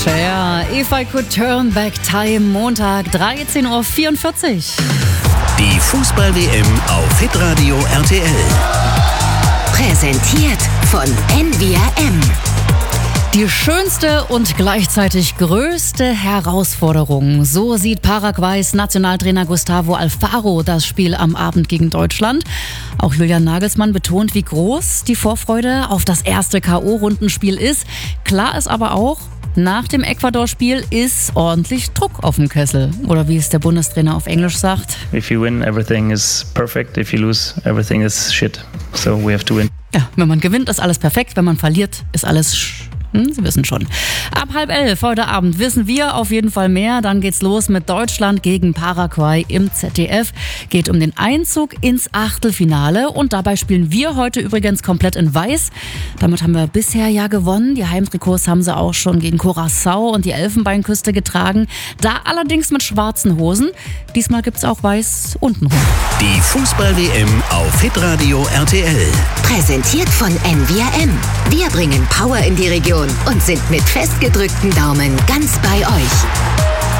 Ja, If I Could Turn Back Time, Montag, 13.44 Uhr. Die Fußball-WM auf Hitradio RTL. Präsentiert von NVRM. Die schönste und gleichzeitig größte Herausforderung. So sieht Paraguays Nationaltrainer Gustavo Alfaro das Spiel am Abend gegen Deutschland. Auch Julian Nagelsmann betont, wie groß die Vorfreude auf das erste K.O.-Rundenspiel ist. Klar ist aber auch, nach dem Ecuador-Spiel ist ordentlich Druck auf dem Kessel. Oder wie es der Bundestrainer auf Englisch sagt. If you win, everything is perfect. If you lose, everything is shit. So we have to win. Ja, wenn man gewinnt, ist alles perfekt. Wenn man verliert, ist alles Sie wissen schon. Ab 10:30 heute Abend wissen wir auf jeden Fall mehr. Dann geht's los mit Deutschland gegen Paraguay im ZDF. Geht um den Einzug ins Achtelfinale. Und dabei spielen wir heute übrigens komplett in Weiß. Damit haben wir bisher ja gewonnen. Die Heimtrikots haben sie auch schon gegen Curaçao und die Elfenbeinküste getragen. Da allerdings mit schwarzen Hosen. Diesmal gibt's auch Weiß untenrum. Die Fußball-WM auf Hitradio RTL. Präsentiert von NVRM. Wir bringen Power in die Region und sind mit festgedrückten Daumen ganz bei euch.